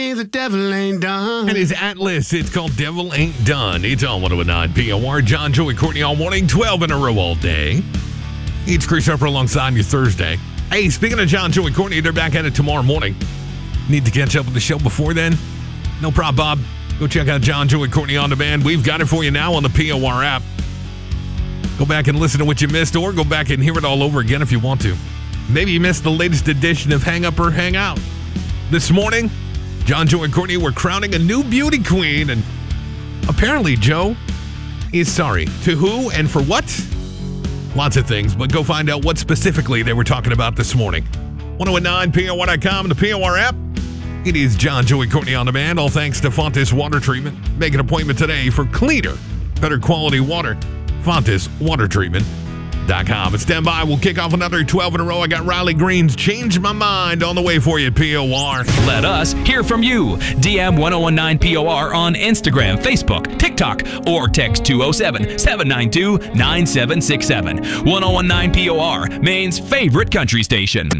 The devil ain't done. And his Atlas, it's called Devil Ain't Done. It's on 109 POR. John, Joey, Courtney all morning, 12 in a row all day. It's Chris Harper alongside you Thursday. Hey, speaking of John, Joey, Courtney, they're back at it tomorrow morning. Need to catch up with the show before then? No problem, Bob. Go check out John, Joey, Courtney on demand. We've got it for you now on the POR app. Go back and listen to what you missed, or go back and hear it all over again if you want to. Maybe you missed the latest edition of Hang Up or Hang Out. This morning, John, Joe, and Courtney were crowning a new beauty queen, and apparently Joe is sorry. To who and for what? Lots of things, but go find out what specifically they were talking about this morning. 1019POR.com, the POR app. It is John, Joey, Courtney on demand, all thanks to Fontes Water Treatment. Make an appointment today for cleaner, better quality water. FontesWaterTreatment.com. And stand by. We'll kick off another 12 in a row. I got Riley Green's Change My Mind on the way for you at POR. Let us hear from you. DM 1019POR on Instagram, Facebook, TikTok, or text 207-792-9767. 1019 POR, Maine's favorite country station.